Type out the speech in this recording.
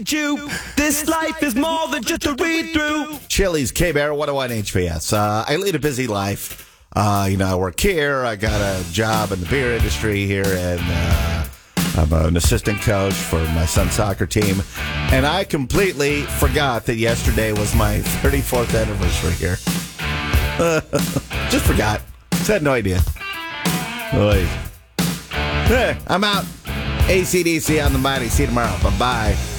need you. This life is more than just a read-through. Chili's, K-Bear, 101 HPS. I lead a busy life. I work here. I got a job in the beer industry here, and I'm an assistant coach for my son's soccer team. And I completely forgot that yesterday was my 34th anniversary here. Just forgot. Just had no idea. Oy. I'm out. AC/DC on the mighty. See you tomorrow. Bye-bye.